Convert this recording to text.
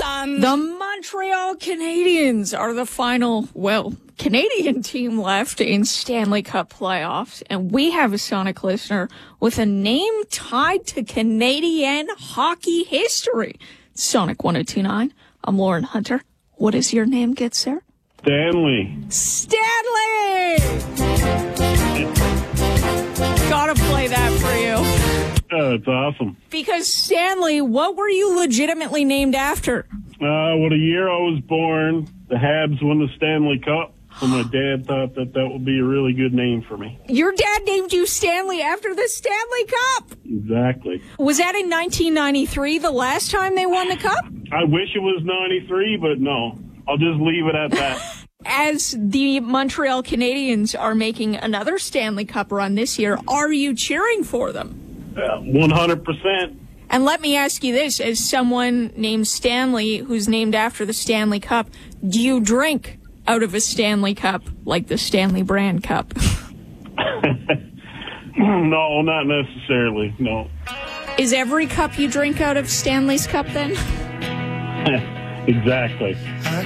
son. The Montreal Canadiens are the final, Canadian team left in Stanley Cup playoffs, and we have a Sonic listener with a name tied to Canadian hockey history. Sonic 1029. I'm Lauren Hunter. What is your name, good sir? Stanley. Stanley! Gotta play that for you. Oh, it's awesome. Because, Stanley, what were you legitimately named after? What a year I was born, the Habs won the Stanley Cup, so my dad thought that would be a really good name for me. Your dad named you Stanley after the Stanley Cup? Exactly. Was that in 1993, the last time they won the Cup? I wish it was 93, but no. I'll just leave it at that. As the Montreal Canadiens are making another Stanley Cup run this year, are you cheering for them? 100%. And let me ask you this, as someone named Stanley, who's named after the Stanley Cup, do you drink out of a Stanley Cup, like the Stanley brand cup? No, not necessarily, no. Is every cup you drink out of Stanley's Cup, then? Exactly.